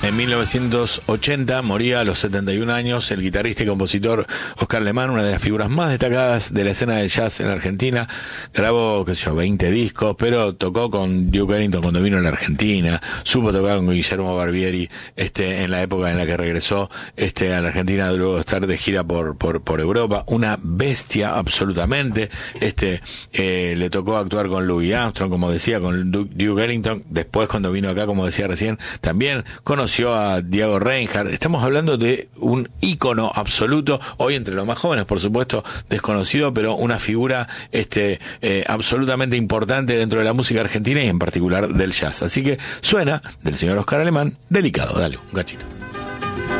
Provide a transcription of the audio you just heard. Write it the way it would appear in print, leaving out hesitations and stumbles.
En 1980 moría a los 71 años el guitarrista y compositor Oscar Alemán, una de las figuras más destacadas de la escena del jazz en la Argentina. Grabó, 20 discos, pero tocó con Duke Ellington cuando vino a la Argentina, supo tocar con Guillermo Barbieri en la época en la que regresó a la Argentina luego de estar de gira por Europa. Una bestia absolutamente. Le tocó actuar con Louis Armstrong, como decía, con Duke Ellington. Después, cuando vino acá, como decía recién, también conoció a Django Reinhardt. Estamos hablando de un ícono absoluto, hoy entre los más jóvenes, por supuesto, desconocido, pero una figura absolutamente importante dentro de la música argentina y en particular del jazz. Así que suena del señor Oscar Alemán, Delicado. Dale, un cachito.